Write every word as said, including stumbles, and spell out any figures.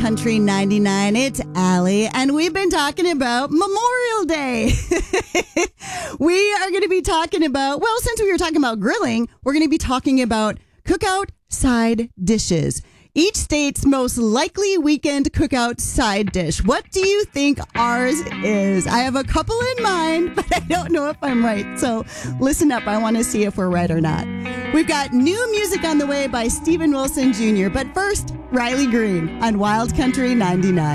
Country ninety-nine. It's Allie, and we've been talking about Memorial Day. We are going to be talking about, well, since we were talking about grilling, we're going to be talking about cookout side dishes. Each state's most likely weekend cookout side dish. What do you think ours is? I have a couple in mind, but I don't know if I'm right. So listen up. I want to see if we're right or not. We've got new music on the way by Steven Wilson Junior But first, Riley Green on Wild Country ninety-nine.